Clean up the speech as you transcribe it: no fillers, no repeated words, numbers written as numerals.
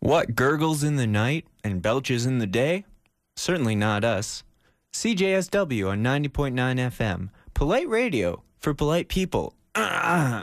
What gurgles in the night and belches in the day? Certainly not us. CJSW on 90.9 FM. Polite radio for polite people.